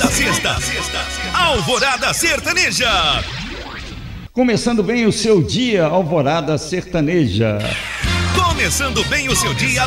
sexta. Alvorada Sertaneja. Começando bem o seu dia, Alvorada Sertaneja. Começando bem o seu dia.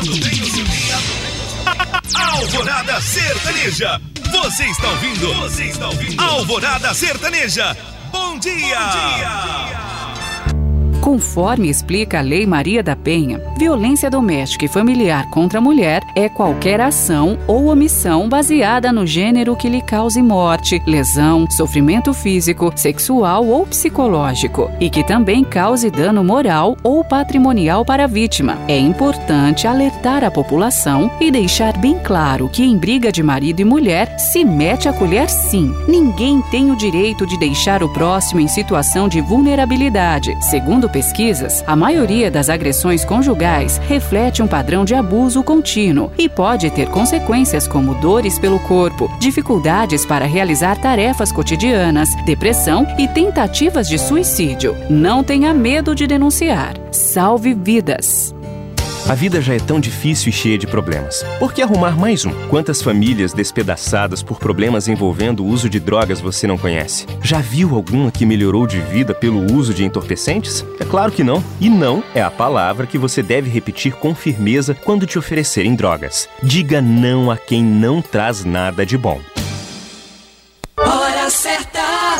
Alvorada Sertaneja. Você está ouvindo? Alvorada Sertaneja. Bom dia. Conforme explica a Lei Maria da Penha, violência doméstica e familiar contra a mulher é qualquer ação ou omissão baseada no gênero que lhe cause morte, lesão, sofrimento físico, sexual ou psicológico e que também cause dano moral ou patrimonial para a vítima. É importante alertar a população e deixar bem claro que em briga de marido e mulher se mete a colher sim. Ninguém tem o direito de deixar o próximo em situação de vulnerabilidade. Segundo pesquisas, a maioria das agressões conjugais reflete um padrão de abuso contínuo e pode ter consequências como dores pelo corpo, dificuldades para realizar tarefas cotidianas, depressão e tentativas de suicídio. Não tenha medo de denunciar. Salve vidas! A vida já é tão difícil e cheia de problemas. Por que arrumar mais um? Quantas famílias despedaçadas por problemas envolvendo o uso de drogas você não conhece? Já viu alguma que melhorou de vida pelo uso de entorpecentes? É claro que não. E não é a palavra que você deve repetir com firmeza quando te oferecerem drogas. Diga não a quem não traz nada de bom. Hora certa.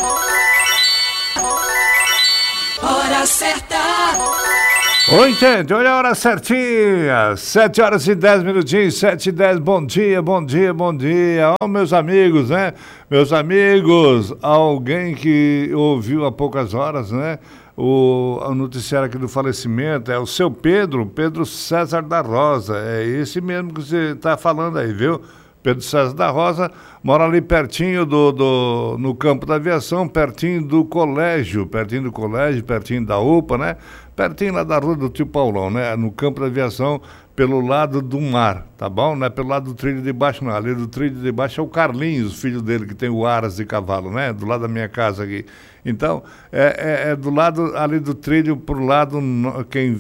Hora certa. Oi, gente, olha a hora certinha, 7 horas e 10 minutinhos, 7 e 10, bom dia, ó, meus amigos, né, alguém que ouviu há poucas horas, né, o noticiário aqui do falecimento, é o seu Pedro César da Rosa, é esse mesmo que você está falando aí, viu? Pedro César da Rosa mora ali pertinho no campo da aviação, pertinho do colégio, pertinho da UPA, né? Pertinho lá da rua do tio Paulão, né? No campo da aviação, pelo lado do mar, tá bom? Não é pelo lado do trilho de baixo, não. Ali do trilho de baixo é o Carlinhos, filho dele, que tem o aras de cavalo, né? Do lado da minha casa aqui. Então, é do lado ali do trilho, pro lado, quem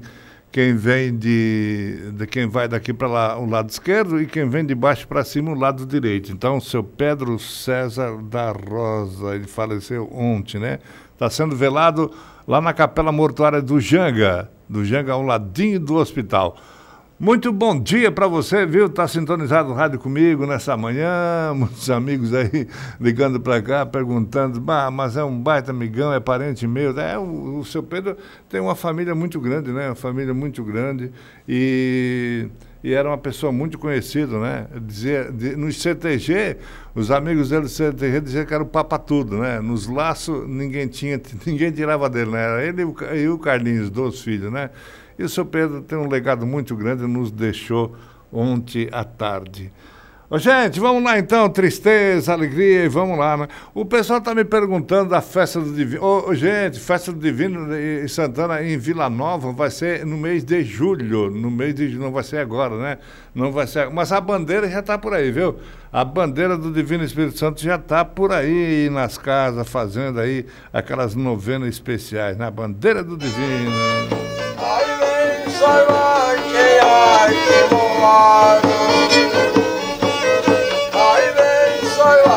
vai daqui para lá, o lado esquerdo, e quem vem de baixo para cima, o lado direito. Então, seu Pedro César da Rosa, ele faleceu ontem, né? Está sendo velado lá na Capela Mortuária do Janga ao ladinho do hospital. Muito bom dia para você, viu? Tá sintonizado no rádio comigo nessa manhã, muitos amigos aí ligando para cá, perguntando, mas é um baita amigão, é parente meu. O seu Pedro tem uma família muito grande, né? Uma família muito grande e era uma pessoa muito conhecida, né? No CTG, os amigos dele do CTG diziam que era o papa tudo, né? Nos laços, ninguém tirava dele, né? Era ele e o Carlinhos, 2 filhos, né? E o seu Pedro tem um legado muito grande, nos deixou ontem à tarde. Ô, gente, vamos lá então, tristeza, alegria, e vamos lá, né? O pessoal está me perguntando da Festa do Divino. Ô, gente, Festa do Divino em Santana, em Vila Nova, vai ser no mês de julho. Não vai ser agora, né? Não vai ser, mas a bandeira já está por aí, viu? A bandeira do Divino Espírito Santo já está por aí nas casas, fazendo aí aquelas novenas especiais, né? A bandeira do Divino.